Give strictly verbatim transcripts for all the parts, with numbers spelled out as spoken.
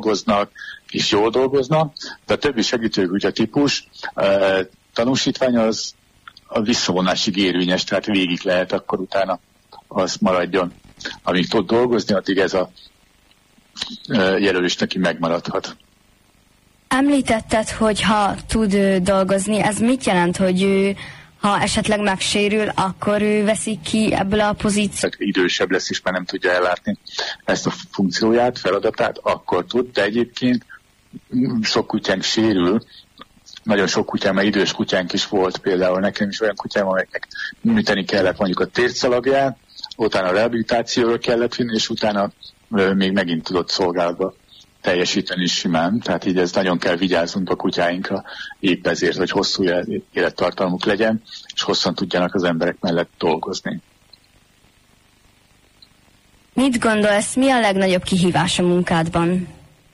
dolgoznak, és jól dolgoznak, de a többi segítőkutya típus uh, tanúsítvány az a visszavonásig érvényes, tehát végig lehet, akkor utána az maradjon. Amíg tud dolgozni, addig ez a uh, jelölés neki megmaradhat. Említetted, hogy ha tud ő dolgozni, ez mit jelent, hogy ő, ha esetleg megsérül, akkor ő veszik ki ebből a pozíciót? Idősebb lesz, és már nem tudja ellátni ezt a funkcióját, feladatát, akkor tud, de egyébként sok kutyánk sérül, nagyon sok kutyám, mert idős kutyánk is volt, például nekem is olyan kutyám, amelyeknek műteni kellett mondjuk a térszalagját, utána a rehabilitációra kellett vinni, és utána ö, még megint tudott szolgálatba teljesíteni simán, tehát így ez nagyon kell vigyázzunk a kutyáinkra, épp ezért, hogy hosszú élettartalmuk legyen, és hosszan tudjanak az emberek mellett dolgozni. Mit gondolsz, mi a legnagyobb kihívás a munkádban?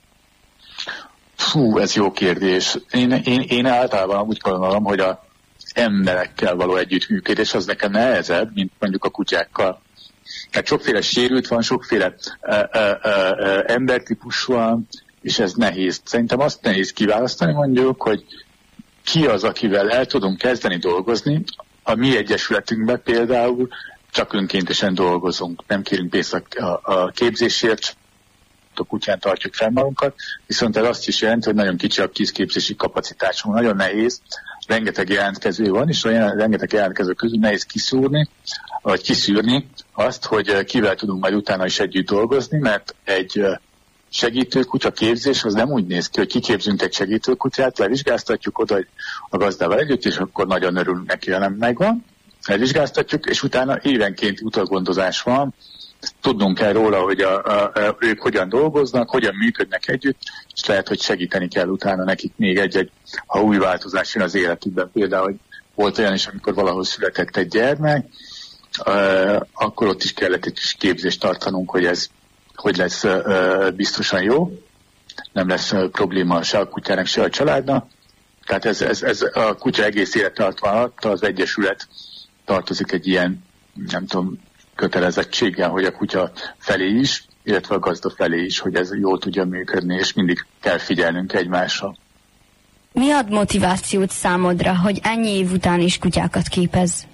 Fú, ez jó kérdés. Én, én, én általában úgy gondolom, hogy az emberekkel való együttműködés az nekem nehezebb, mint mondjuk a kutyákkal. Tehát sokféle sérült van, sokféle uh, uh, uh, embertípus van, és ez nehéz. Szerintem azt nehéz kiválasztani mondjuk, hogy ki az, akivel el tudunk kezdeni dolgozni. A mi egyesületünkben például csak önkéntesen dolgozunk, nem kérünk pénzt a, a, a képzésért, a kutyán tartjuk fenn magunkat, viszont ez azt is jelenti, hogy nagyon kicsi a kézképzési kapacitásunk, nagyon nehéz, rengeteg jelentkező van, és olyan rengeteg jelentkező közül nehéz kiszúrni, vagy kiszűrni azt, hogy kivel tudunk majd utána is együtt dolgozni, mert egy segítőkutya képzés az nem úgy néz ki, hogy kiképzünk egy segítőkutyát, levizsgáztatjuk oda a gazdával együtt, és akkor nagyon örülünk neki, hanem megvan, levizsgáztatjuk, és utána évenként utalgondozás van, tudnunk kell róla, hogy a, a, a, ők hogyan dolgoznak, hogyan működnek együtt, és lehet, hogy segíteni kell utána nekik még egy-egy, ha új változás jön az életükben. Például, hogy volt olyan is, amikor valahol született egy gyermek, uh, akkor ott is kellett egy kis képzést tartanunk, hogy ez hogy lesz uh, biztosan jó, nem lesz uh, probléma se a kutyának, se a családnak. Tehát ez, ez, ez a kutya egész élettartma alatt az Egyesület tartozik egy ilyen, nem tudom, kötelezettséggel, hogy a kutya felé is, illetve a gazda felé is, hogy ez jól tudja működni, és mindig kell figyelnünk egymásra. Mi ad motivációt számodra, hogy ennyi év után is kutyákat képez?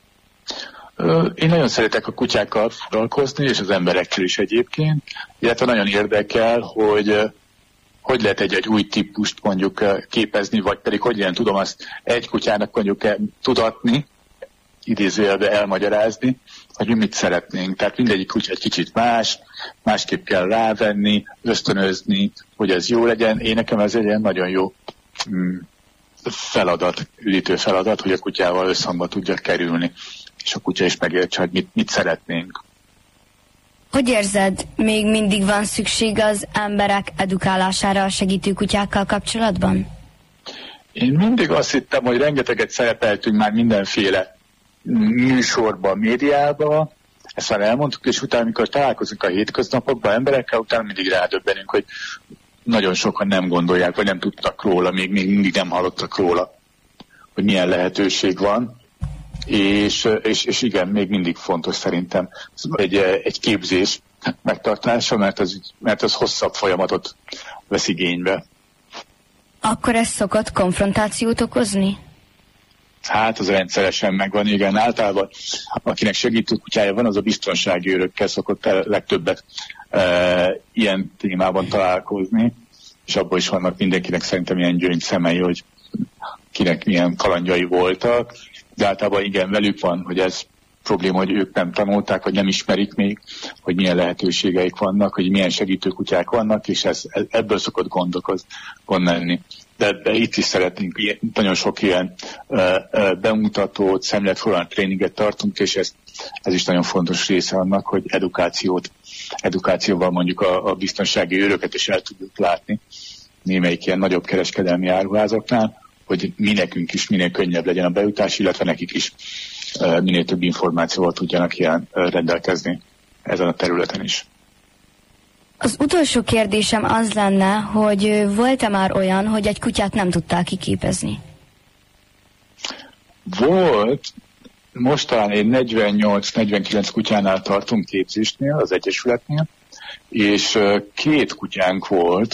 Én nagyon szeretek a kutyákkal foglalkozni, és az emberekkel is egyébként, illetve nagyon érdekel, hogy hogy lehet egy-egy új típust mondjuk képezni, vagy pedig hogy ilyen tudom azt egy kutyának mondjuk tudatni, idézőjelbe elmagyarázni, hogy mi mit szeretnénk. Tehát mindegyik kutya egy kicsit más, másképp kell rávenni, ösztönözni, hogy ez jó legyen. Én nekem ez egy ilyen nagyon jó mm, feladat, üdítő feladat, hogy a kutyával összhangba tudja kerülni, és a kutya is megértse, hogy mit, mit szeretnénk. Hogy érzed, még mindig van szükség az emberek edukálására a segítő kutyákkal kapcsolatban? Én mindig azt hittem, hogy rengeteget szerepeltünk már mindenféle műsorban, médiában, ezt már elmondtuk, és utána, amikor találkozunk a hétköznapokban emberekkel, utána mindig rádöbbenünk, hogy nagyon sokan nem gondolják, vagy nem tudtak róla, még, még mindig nem hallottak róla, hogy milyen lehetőség van, és, és, és igen, még mindig fontos szerintem egy, egy képzés megtartása, mert az, mert az hosszabb folyamatot vesz igénybe. Akkor ez szokott konfrontációt okozni? Hát az rendszeresen megvan, igen. Általában akinek segítő kutyája van, az a biztonsági őrökkel szokott el legtöbbet e, ilyen témában találkozni, és abban is vannak mindenkinek szerintem ilyen gyöngy szemei, hogy kinek milyen kalandjai voltak, de általában igen, velük van, hogy ez probléma, hogy ők nem tanulták, vagy nem ismerik még, hogy milyen lehetőségeik vannak, hogy milyen segítőkutyák vannak, és ez, ebből szokott gondokoz, gond lenni. De, de itt is szeretnénk, ilyen, nagyon sok ilyen uh, uh, bemutatót, szemléletforralmi tréninget tartunk, és ez, ez is nagyon fontos része annak, hogy edukációt, edukációval mondjuk a, a biztonsági őröket is el tudjuk látni, némelyik ilyen nagyobb kereskedelmi áruházaknál, hogy mi nekünk is minél könnyebb legyen a bejutás, illetve nekik is uh, minél több információval tudjanak ilyen uh, rendelkezni ezen a területen is. Az utolsó kérdésem az lenne, hogy volt-e már olyan, hogy egy kutyát nem tudtál kiképezni? Volt. Most talán én negyvennyolc-negyvenkilenc kutyánál tartunk képzésnél, az Egyesületnél, és két kutyánk volt,